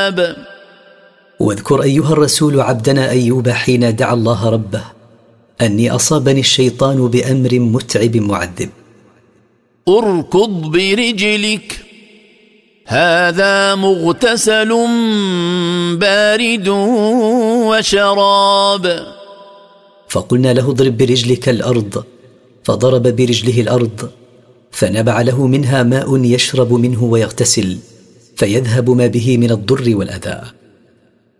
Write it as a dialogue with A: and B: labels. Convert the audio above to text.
A: وهاب.
B: واذكر أيها الرسول عبدنا أيوب حين دعا الله ربه أني أصابني الشيطان بأمر متعب معذب.
A: اركض برجلك هذا مغتسل بارد وشراب.
B: فقلنا له اضرب برجلك الأرض، فضرب برجله الأرض فنبع له منها ماء يشرب منه ويغتسل، فيذهب ما به من الضر والأذى.